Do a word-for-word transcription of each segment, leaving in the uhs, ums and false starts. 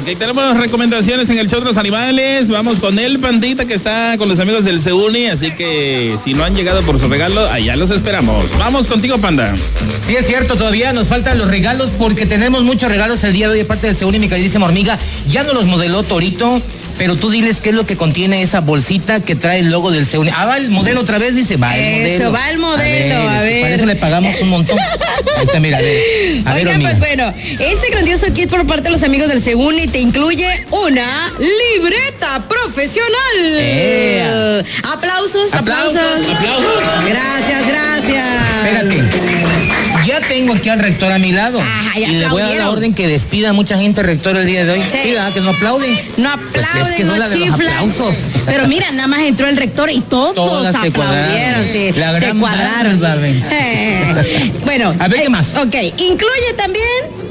Ok, tenemos recomendaciones en el show de los animales. Vamos con el Pandita que está con los amigos del Seuni, así que si no han llegado por su regalo, allá los esperamos. Vamos contigo, Panda. Sí, es cierto, todavía nos faltan los regalos porque tenemos muchos regalos el día de hoy de parte del Seuni, mi queridísima hormiga. Ya nos los modeló Torito, pero tú diles qué es lo que contiene esa bolsita que trae el logo del Seuni. Ah, va el modelo otra vez, dice, va el modelo. Eso, va el modelo, a ver. A ver. Para eso le pagamos un montón. Ahí está, mira, a ver. A ver, Oigan, hormiga. pues bueno, este grandioso kit por parte de los amigos del Seuni te incluye una libreta profesional. Eh. Aplausos, Aplausos, aplausos. aplausos. Gracias, gracias. Espérate. Ya tengo aquí al rector a mi lado. Ajá, ya y le voy a dar la aplaudieron. orden que despida a mucha gente, rector, el día de hoy. Sí. Sí, ¿verdad? Que no aplauden. No Pues aplauden, es que son no la de los chiflan. aplausos. Pero mira, nada más entró el rector y todos Todas se aplaudieron, cuadraron. sí, La se gran cuadraron. bárbara. Eh, bueno, A ver, ¿qué eh, más? Ok, incluye también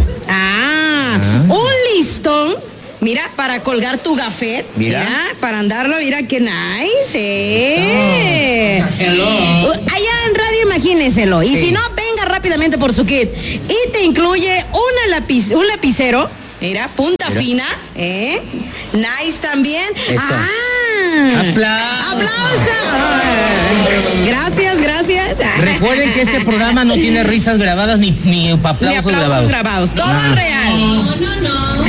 ah, Ah. un listón. Mira, para colgar tu gafet. Mira. Mira, para andarlo, mira qué nice. Eh. Hello. Uh, Allá en radio, imagínenselo. Y Sí. si no, venga rápidamente por su kit. Y te incluye una lápiz, un lapicero. Mira, punta Mira. fina. ¿Eh? Nice también. Eso. Ah. Aplausos. ¡Aplausos! Gracias, gracias. Recuerden que este programa no tiene risas grabadas ni, ni aplausos, Ni aplausos grabados. grabados. Todo Ah. es real. No, no, no.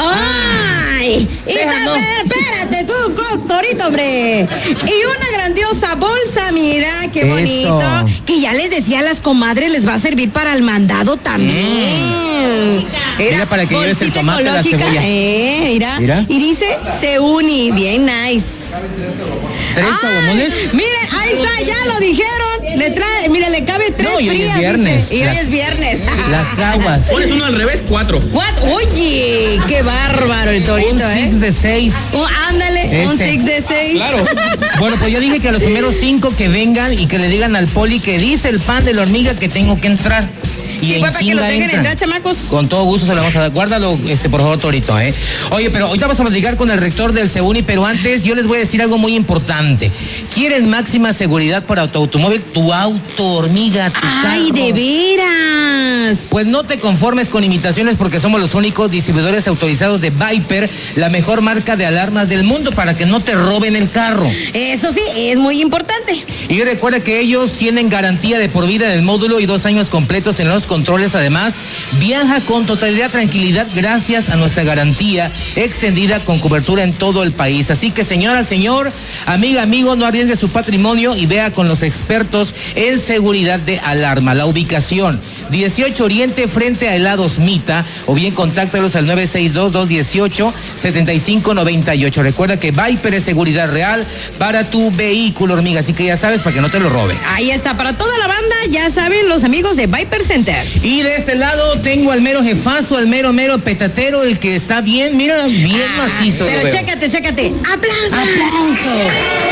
¡Ay! Y Déjalo. también, espérate tú, co- Torito, hombre. Y una grandiosa bolsa, mira, qué Eso. bonito. Que ya les decía a las comadres, les va a servir para el mandado también. Mira, para que lleves el bolsita tomate, la ecológica, cebolla. Eh, mira. Mira. Y dice Seuni, bien nice. ¿Tres Ay, caguamones? miren, ahí está, ya lo dijeron. Le trae, mire, le cabe tres No, y hoy es frías, viernes. dice. Y hoy Las- es viernes. Las caguas. Pones uno al revés, cuatro. Cuatro. Oye, qué bárbaro el Torito, Un ¿eh? six de seis. Oh, ándale, un Este. six de seis. Claro. Bueno, pues yo dije que a los primeros cinco que vengan y que le digan al poli que dice el pan de la hormiga que tengo que entrar. Y Sí, en pues, para que lo chinga dejen entran. entrar, chamacos. Con todo gusto se lo vamos a dar. Guárdalo, este, por favor, Torito, ¿eh? Oye, pero ahorita vamos a platicar con el rector del Seuni, pero antes yo les voy a decir algo muy importante. ¿Quieren máxima seguridad para tu automóvil? Tu auto, hormiga, tu Ay, carro. de veras. Pues no te conformes con imitaciones porque somos los únicos distribuidores autorizados de Viper, la mejor marca de alarmas del mundo, para que no te roben el carro. Eso sí, es muy importante. Y recuerda que ellos tienen garantía de por vida en el módulo y dos años completos en los controles. Además, viaja con totalidad tranquilidad gracias a nuestra garantía extendida con cobertura en todo el país. Así que, señora, señor, amiga, amigo, no arriesgue su patrimonio y vea con los expertos en seguridad de alarma. La ubicación: dieciocho Oriente frente a Helados Mita, o bien contáctalos al nueve seis dos, dos uno ocho, siete cinco nueve ocho. Recuerda que Viper es seguridad real para tu vehículo, hormiga, así que ya sabes, para que no te lo roben. Ahí está, para toda la banda, ya saben, los amigos de Viper Center. Y de este lado tengo al mero jefazo, al mero mero petatero, el que está bien, mira, bien macizo. lo Pero veo. chécate, chécate. ¡Aplausos! ¡Aplausos!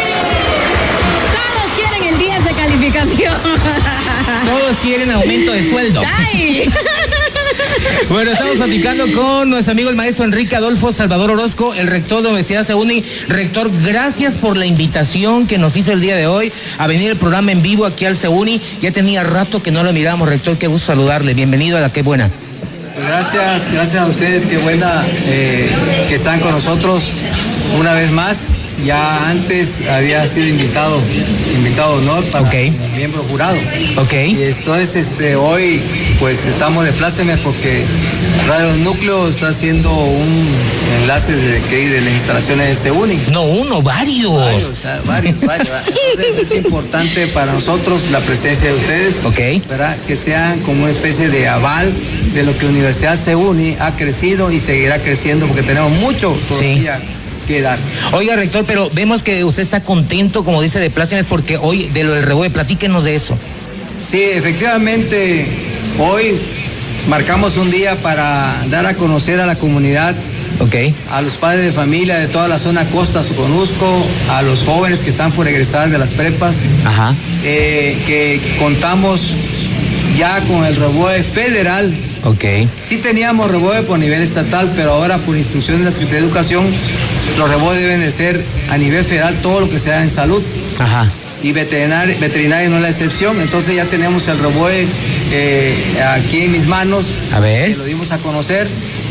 Todos quieren el diez de calificación. Todos quieren aumento de sueldo. ¡Ay! Bueno, estamos platicando con nuestro amigo el maestro Enrique Adolfo Salvador Orozco, el rector de la Universidad Seuni. Rector, gracias por la invitación que nos hizo el día de hoy a venir al programa en vivo aquí al Seuni. Ya tenía rato que no lo mirábamos, rector, qué gusto saludarle. Bienvenido a La Qué Buena. Gracias, gracias a ustedes, qué buena eh, que están con nosotros una vez más. Ya antes había sido invitado, invitado de honor para Ok. como miembro jurado. Ok. Y entonces este, hoy pues estamos de pláceme porque Radio Núcleo está haciendo un enlace de, que, de las instalaciones de Seuni. No uno, varios. Varios, o sea, varios, varios. Entonces es importante para nosotros la presencia de ustedes, Ok. ¿verdad? Que sean como una especie de aval de lo que Universidad Seuni ha crecido y seguirá creciendo porque tenemos mucho todavía que dar. Oiga, rector, pero vemos que usted está contento, como dice de plácemes, porque hoy de lo del reboe, platíquenos de eso. Sí, efectivamente, hoy marcamos un día para dar a conocer a la comunidad, Ok. a los padres de familia de toda la zona costa Soconusco, a los jóvenes que están por egresar de las prepas, Ajá. eh, que contamos ya con el reboe federal. Ok. Sí teníamos reboe por nivel estatal, pero ahora por instrucción de la Secretaría de Educación, los reboes deben de ser a nivel federal todo lo que sea en salud. Ajá. Y veterinaria, veterinaria no es la excepción. Entonces ya tenemos el reboe eh, aquí en mis manos. A ver. Que lo dimos a conocer.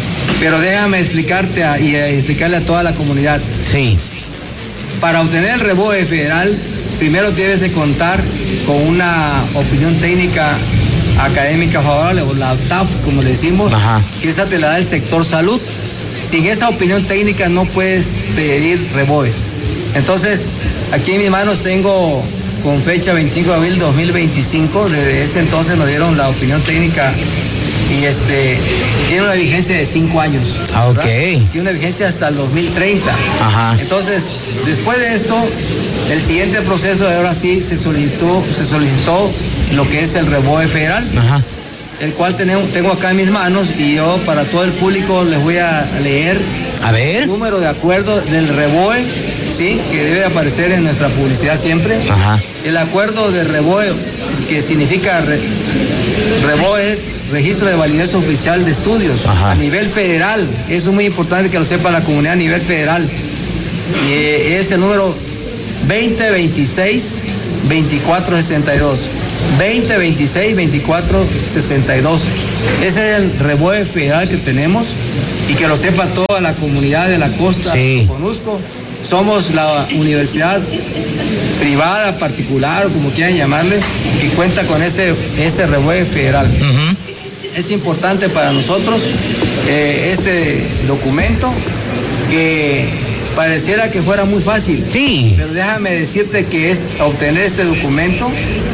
Pero déjame explicarte a, y a explicarle a toda la comunidad. Sí. Para obtener el reboe federal, primero debes de contar con una opinión técnica académica favorable, o la O T A F, como le decimos. Ajá. Que esa te la da el sector salud. Sin esa opinión técnica no puedes pedir reboes. Entonces, aquí en mis manos tengo, con fecha veinticinco de abril de dos mil veinticinco, desde ese entonces nos dieron la opinión técnica. Y este, tiene una vigencia de cinco años. Ah, ok. Tiene una vigencia hasta el dos mil treinta. Ajá. Entonces, después de esto, el siguiente proceso, ahora sí, se solicitó, se solicitó lo que es el reboe federal. Ajá. El cual tenemos, tengo acá en mis manos, y yo para todo el público les voy a leer. A ver. El número de acuerdo del reboe, sí, que debe aparecer en nuestra publicidad siempre. Ajá. El acuerdo de reboe, que significa re, reboe es registro de validez oficial de estudios. Ajá. A nivel federal. Eso es muy importante que lo sepa la comunidad a nivel federal. Y eh, es el número veinte veintiséis veinticuatro sesenta y dos. veinte veintiséis veinticuatro sesenta y dos. Ese es el reboe federal que tenemos, y que lo sepa toda la comunidad de la costa. Sí. Conozco. Somos la universidad privada, particular, o como quieran llamarle, que cuenta con ese, ese reboe federal. Uh-huh. Es importante para nosotros eh, este documento, que pareciera que fuera muy fácil. Sí. Pero déjame decirte que es, obtener este documento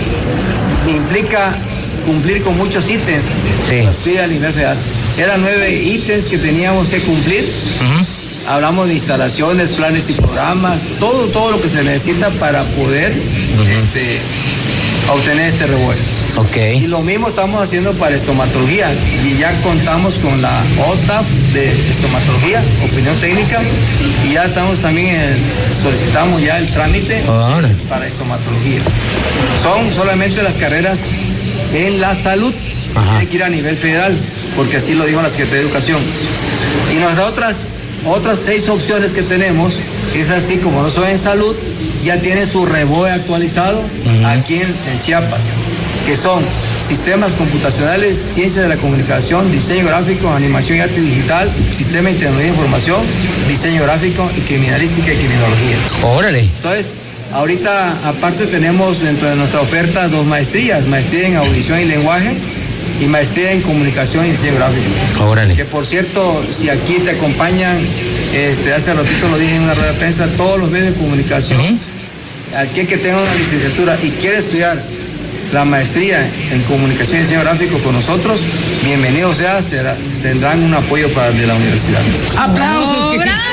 implica cumplir con muchos ítems. Sí. Que nos pide a nivel federal. Eran nueve ítems que teníamos que cumplir. Uh-huh. Hablamos de instalaciones, planes y programas, todo, todo lo que se necesita para poder uh-huh. este, obtener este reboe. Okay. Y lo mismo estamos haciendo para estomatología, y ya contamos con la O T A F de estomatología, opinión técnica, y ya estamos también en, solicitamos ya el trámite oh, no. para estomatología. Son solamente las carreras en la salud. Ajá. Hay que ir a nivel federal, porque así lo dijo la Secretaría de Educación. Y nuestras otras otras seis opciones que tenemos, es así como no soy en salud, ya tiene su reboe actualizado uh-huh. aquí en, en Chiapas, que son sistemas computacionales, ciencia de la comunicación, diseño gráfico, animación y arte digital, sistema de tecnología de información, diseño gráfico y criminalística y criminología. Órale. Entonces, ahorita aparte tenemos dentro de nuestra oferta dos maestrías, maestría en audición y lenguaje y maestría en comunicación y diseño gráfico. Órale. Que por cierto, si aquí te acompañan, este, hace ratito lo dije en una rueda de prensa, todos los medios de comunicación, uh-huh. aquel que tenga una licenciatura y quiere estudiar la maestría en comunicación y diseño gráfico con nosotros, bienvenido sea, será, tendrán un apoyo para de la universidad. ¡Aplausos! ¡Oh, que bravo!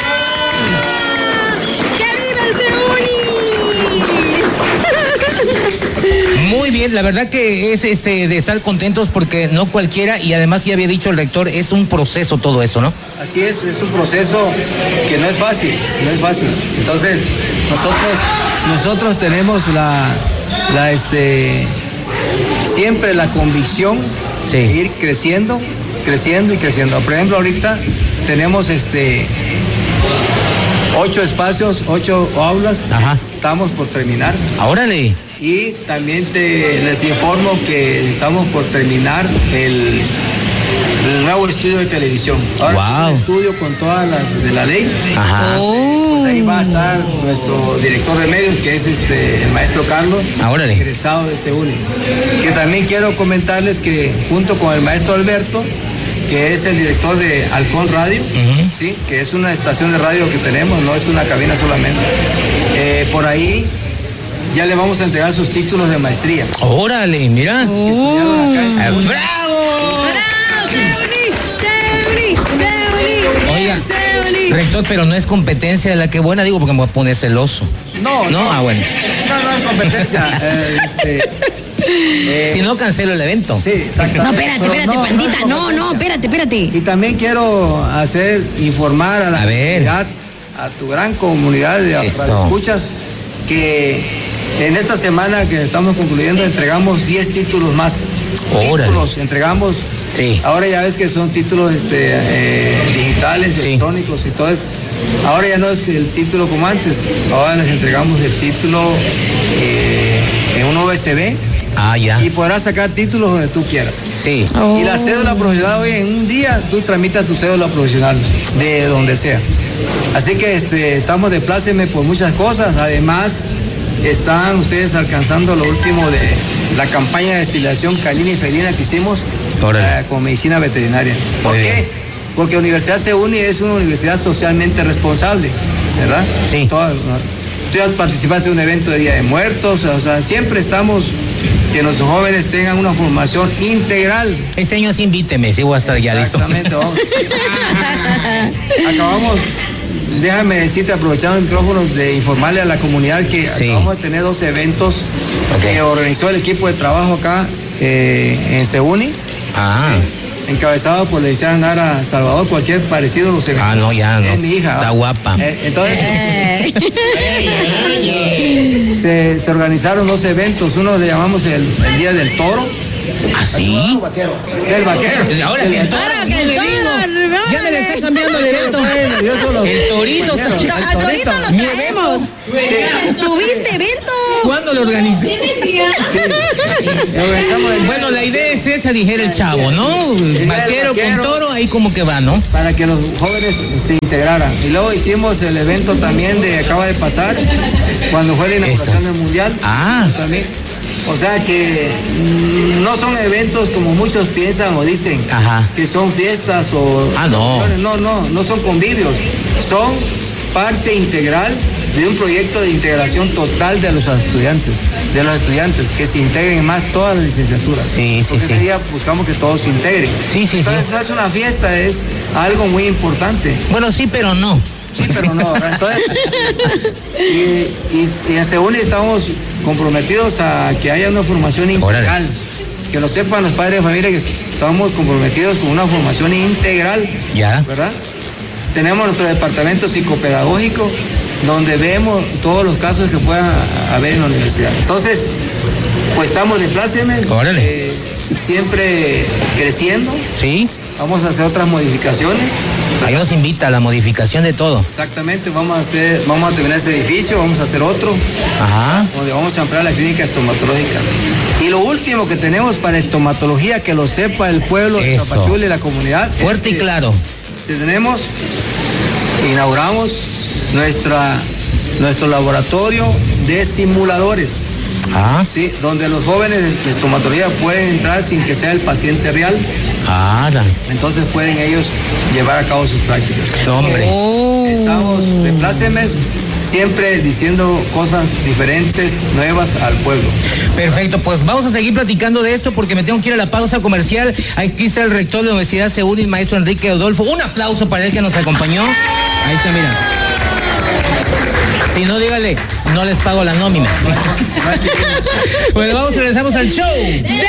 ¡Que viva el Seuni! Muy bien, la verdad que es este de estar contentos, porque no cualquiera, y además ya había dicho el rector, es un proceso todo eso, ¿no? Así es, es un proceso que no es fácil, no es fácil. Entonces, nosotros, nosotros tenemos la, la este, siempre la convicción sí. de ir creciendo, creciendo y creciendo. Por ejemplo, ahorita tenemos este ocho espacios, ocho aulas. Ajá. Estamos por terminar. ¡Órale! Y también te, les informo que estamos por terminar el, el nuevo estudio de televisión. Ahora wow. es un estudio con todas las de la ley. Ajá. Oh. Pues ahí va a estar nuestro director de medios, que es este el maestro Carlos, ¡órale! Egresado de Seúl. Que también quiero comentarles que junto con el maestro Alberto, que es el director de Halcón Radio, uh-huh. sí, que es una estación de radio que tenemos, no es una cabina solamente. Eh, por ahí ya le vamos a entregar sus títulos de maestría. Órale, mira. Oh. ¡Bravo! ¡Bravo! ¡Seuni! ¡Seuni! Oiga, rector, pero no es competencia de la que buena, digo, porque me voy a poner celoso. No, no. No, ah, bueno. No, no es competencia. eh, este... Eh, si no, cancelo el evento. Sí, exacto. No, espérate, espérate, no, pandita. No, no, espérate, espérate. Y también quiero hacer, informar a la a comunidad, a tu gran comunidad de escuchas, que en esta semana que estamos concluyendo entregamos diez títulos más. Órale. Títulos, entregamos. Sí. Ahora ya ves que son títulos este, eh, digitales, sí. electrónicos y todo eso. Ahora ya no es el título como antes. Ahora les entregamos el título eh, en un U S B. Ah, ya. Y podrás sacar títulos donde tú quieras. Sí. Oh. Y la cédula profesional, hoy en un día tú tramitas tu cédula profesional de donde sea. Así que este, estamos de pláceme por muchas cosas. Además, están ustedes alcanzando lo último de la campaña de destilación canina y felina que hicimos eh, con medicina veterinaria. ¿Por Muy qué? bien. Porque Universidad SEUNI es una universidad socialmente responsable, ¿verdad? Sí. Todas, tú ya participaste de un evento de Día de Muertos, o sea, siempre estamos que nuestros jóvenes tengan una formación integral. Este año sí invíteme, sí voy a estar ya listo. Exactamente, vamos. Acabamos, déjame decirte, aprovechando el micrófono, de informarle a la comunidad que Sí. acabamos de tener dos eventos Okay. que organizó el equipo de trabajo acá eh, en SEUNI. Ah. Sí, encabezado por la licenciada Nara Salvador, cualquier parecido los eventos. Ah, no, ya no. Es mi hija. Está ¿va? guapa. Eh, entonces, se, se organizaron dos eventos. Uno le llamamos el, el Día del Toro. ¿Ah, sí? Del vaquero. Ahora que el toro, Ahora que no el le toro, digo. Ya me le está cambiando el evento. Bueno, yo solo- El torito. Vaquero. A Torito lo Mi traemos. ¿Tuviste evento? ¿Cuándo lo organicé? Organizamos el- Bueno, la idea es esa, dijera el chavo, ¿no? del Vaquero con vaquero. toro, ahí como que va, ¿no? para que los jóvenes se integraran. Y luego hicimos el evento también de acaba de pasar, cuando fue la inauguración Eso. del Mundial. Ah. También. O sea que mm, no son eventos como muchos piensan o dicen, Ajá. que son fiestas o... Ah, no. No, no, no son convivios. Son parte integral de un proyecto de integración total de los estudiantes, de los estudiantes, que se integren más todas las licenciaturas. Sí, sí, Porque sí. ese día buscamos que todos se integren. Sí, sí, Entonces sí. no es una fiesta, es algo muy importante. Bueno, sí, pero no. Sí, pero no, ¿verdad? Entonces, y, y, y en SEUNI estamos comprometidos a que haya una formación integral. Órale. Que lo sepan los padres de familia que estamos comprometidos con una formación integral. Ya. ¿Verdad? Tenemos nuestro departamento psicopedagógico donde vemos todos los casos que puedan haber en la universidad. Entonces, pues estamos de plácemes, Órale. eh, siempre creciendo. Sí. Vamos a hacer otras modificaciones. Ahí nos invita a la modificación de todo. Exactamente, vamos a hacer, vamos a terminar ese edificio, vamos a hacer otro, Ajá. donde vamos a ampliar la clínica estomatológica. Y lo último que tenemos para estomatología, que lo sepa el pueblo de Eso. Tapachula y la comunidad. es Fuerte y que claro. Tenemos, inauguramos nuestra, nuestro laboratorio de simuladores. Ah. ¿Sí? Donde los jóvenes de estomatología pueden entrar sin que sea el paciente real, Ah, da. entonces pueden ellos llevar a cabo sus prácticas. Hombre. Oh. Estamos de plácemes, siempre diciendo cosas diferentes, nuevas al pueblo. Perfecto, pues vamos a seguir platicando de esto porque me tengo que ir a la pausa comercial. Aquí está el rector de la Universidad SEUNI, el maestro Enrique Odolfo. Un aplauso para él que nos acompañó. Ahí está, mira. Si no, dígale, no les pago la nómina. Bueno, vamos, regresamos al show.